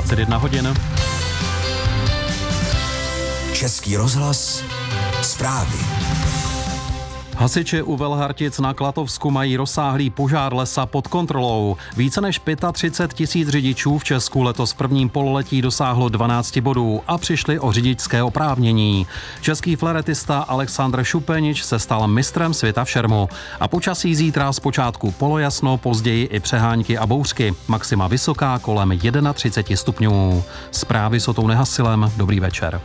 21 hodin. Český rozhlas, zprávy. Hasiči u Velhartic na Klatovsku mají rozsáhlý požár lesa pod kontrolou. Více než 35 000 řidičů v Česku letos v prvním pololetí dosáhlo 12 bodů a přišli o řidičské oprávnění. Český fleretista Alexandr Šupenič se stal mistrem světa v šermu. A počasí zítra zpočátku polojasno, později i přehánky a bouřky. Maxima vysoká kolem 31 stupňů. Zprávy s Otou Nehasilem. Dobrý večer.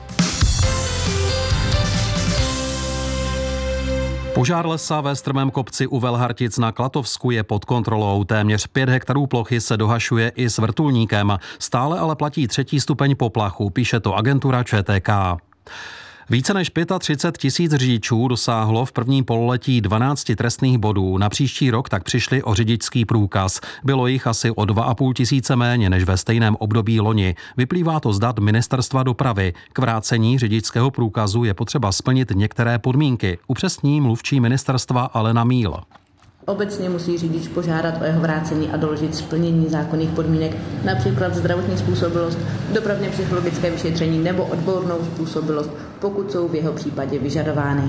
Požár lesa ve strmém kopci u Velhartic na Klatovsku je pod kontrolou. Téměř 5 hektarů plochy se dohašuje i s vrtulníkem. Stále ale platí 3. stupeň poplachu, píše to agentura ČTK. Více než 35 000 řidičů dosáhlo v prvním pololetí 12 trestných bodů. Na příští rok tak přišli o řidičský průkaz. Bylo jich asi o 2 500 méně než ve stejném období loni. Vyplývá to z dat Ministerstva dopravy. K vrácení řidičského průkazu je potřeba splnit některé podmínky. Upřesní mluvčí ministerstva Alena Míl. Obecně musí řidič požádat o jeho vrácení a doložit splnění zákonných podmínek, například zdravotní způsobilost, dopravně psychologické vyšetření nebo odbornou způsobilost, pokud jsou v jeho případě vyžadovány.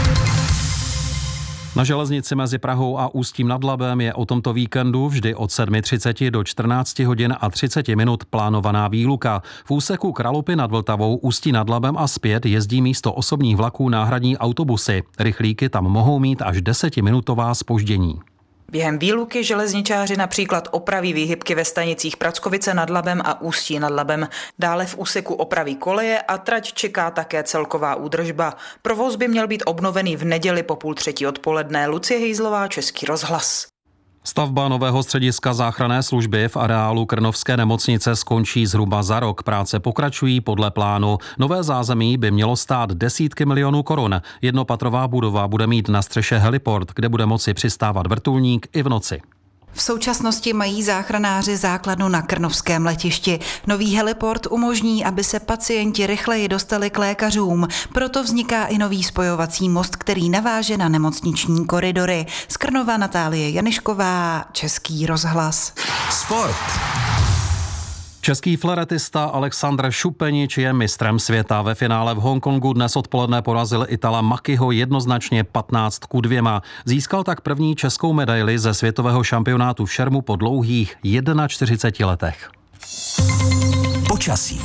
Na železnici mezi Prahou a Ústím nad Labem je o tomto víkendu vždy od 7:30 do 14 hodin a 30 minut plánovaná výluka. V úseku Kralupy nad Vltavou, Ústí nad Labem a zpět jezdí místo osobních vlaků náhradní autobusy. Rychlíky tam mohou mít až 10minutová zpoždění. Během výluky železničáři například opraví výhybky ve stanicích Prackovice nad Labem a Ústí nad Labem. Dále v úseku opraví koleje a trať čeká také celková údržba. Provoz by měl být obnovený v neděli po 2:30 odpoledne. Lucie Hejzlová, Český rozhlas. Stavba nového střediska záchranné služby v areálu Krnovské nemocnice skončí zhruba za rok. Práce pokračují podle plánu. Nové zázemí by mělo stát desítky milionů korun. Jednopatrová budova bude mít na střeše heliport, kde bude moci přistávat vrtulník i v noci. V současnosti mají záchranáři základnu na Krnovském letišti. Nový heliport umožní, aby se pacienti rychleji dostali k lékařům. Proto vzniká i nový spojovací most, který naváže na nemocniční koridory. Z Krnova Natálie Janišková, Český rozhlas. Sport. Český fleretista Alexandr Šupenič je mistrem světa. Ve finále v Hongkongu dnes odpoledne porazil Itala Makiho jednoznačně 15:2. Získal tak první českou medaili ze světového šampionátu v šermu po dlouhých 41 letech. Počasí.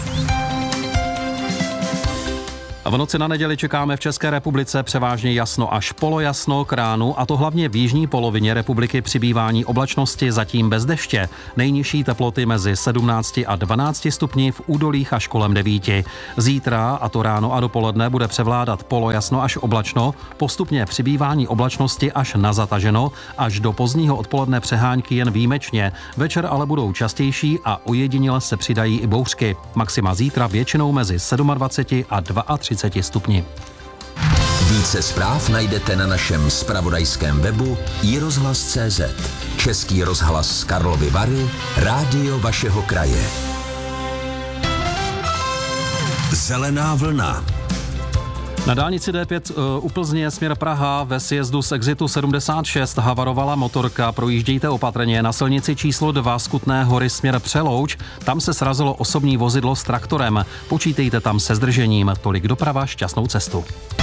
V noci na neděli čekáme v České republice převážně jasno až polojasno k ránu, a to hlavně v jižní polovině republiky přibývání oblačnosti, zatím bez deště. Nejnižší teploty mezi 17 a 12 stupni, v údolích až kolem 9. Zítra, a to ráno a dopoledne, bude převládat polojasno až oblačno, postupně přibývání oblačnosti až na zataženo, až do pozdního odpoledne přehánky jen výjimečně. Večer ale budou častější a ojediněle se přidají i bouřky. Maxima zítra většinou mezi 27 a 32 stupni. Více zpráv najdete na našem zpravodajském webu iRozhlas.cz. Český rozhlas z Karlovy Vary, rádio vašeho kraje. Zelená vlna. Na dálnici D5 u Plzně směr Praha ve sjezdu z exitu 76 havarovala motorka. Projíždějte opatrně. Na silnici číslo 2 z Kutné Hory směr Přelouč. Tam se srazilo osobní vozidlo s traktorem. Počítejte tam se zdržením. Tolik doprava, šťastnou cestu.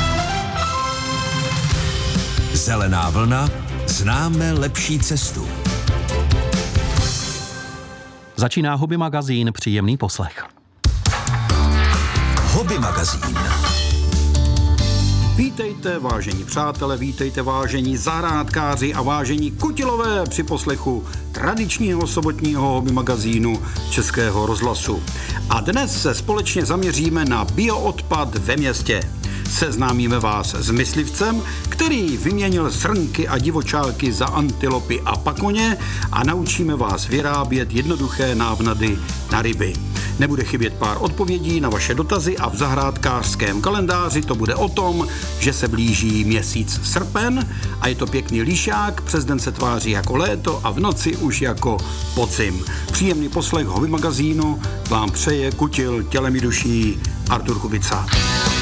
Zelená vlna. Známe lepší cestu. Začíná Hobby magazín. Příjemný poslech. Hobby magazín. Vítejte, vážení přátelé, vítejte, vážení zahrádkáři a vážení kutilové při poslechu tradičního sobotního hobby magazínu Českého rozhlasu. A dnes se společně zaměříme na bioodpad ve městě. Seznámíme vás s myslivcem, který vyměnil srnky a divočálky za antilopy a pakoně, a naučíme vás vyrábět jednoduché návnady na ryby. Nebude chybět pár odpovědí na vaše dotazy a v zahrádkářském kalendáři to bude o tom, že se blíží měsíc srpen a je to pěkný lišák, přes den se tváří jako léto a v noci už jako podzim. Příjemný poslech hobby magazínu vám přeje kutil tělem i duší Artur Kubica.